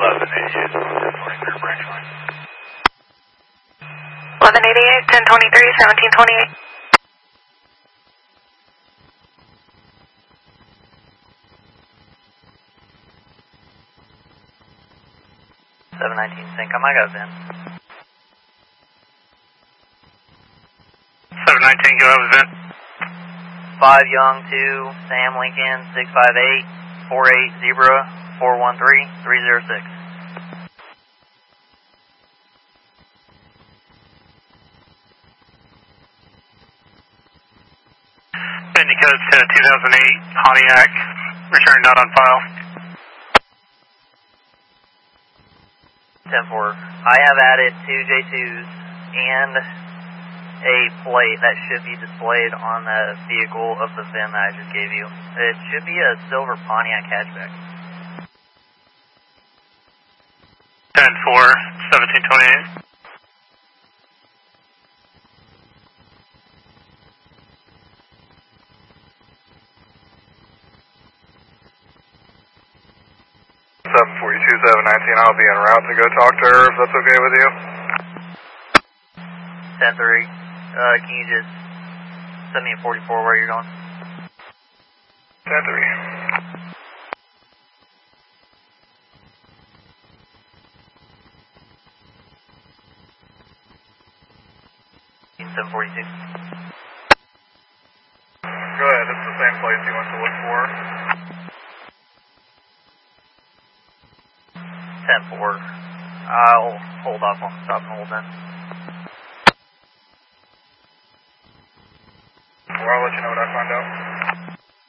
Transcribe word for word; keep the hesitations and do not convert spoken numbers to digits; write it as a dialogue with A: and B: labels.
A: eleven eighty-eight, ten twenty-three branch line.
B: eleven eighty-eight, ten twenty-three, seventeen twenty-eight.
C: seven nineteen Syncom, I got a V I N.
A: seven nineteen, go ahead with V I N.
C: five Young two, Sam Lincoln, six five eight, four eight Zebra, four one three, three zero six.
A: Indicated to two thousand eight Pontiac, return not on file.
C: ten four, I have added two J twos and a plate that should be displayed on the vehicle of the V I N that I just gave you. It should be a silver Pontiac hatchback.
A: ten four, seventeen twenty-eight. seven forty-two, seven nineteen, I'll be en route to go talk to her if that's okay with you.
C: ten three, uh, can you just send me a forty-four where you're going?
A: ten three.
C: seven forty-two.
A: Go ahead, it's the same place you went to look for.
C: ten four, I'll hold off on the stop and hold then.